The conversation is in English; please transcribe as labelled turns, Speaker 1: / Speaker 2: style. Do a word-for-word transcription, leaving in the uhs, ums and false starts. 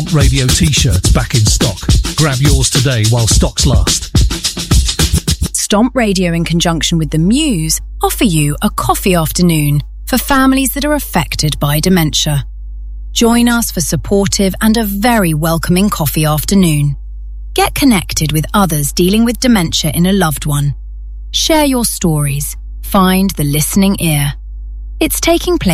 Speaker 1: Radio t-shirts back in stock. Grab yours today while stocks last.
Speaker 2: Stomp Radio, in conjunction with the Muse, offer you a coffee afternoon for families that are affected by dementia. Join us for supportive and a very welcoming coffee afternoon. Get connected with others dealing with dementia in a loved one. Share your stories. Find the listening ear. It's taking place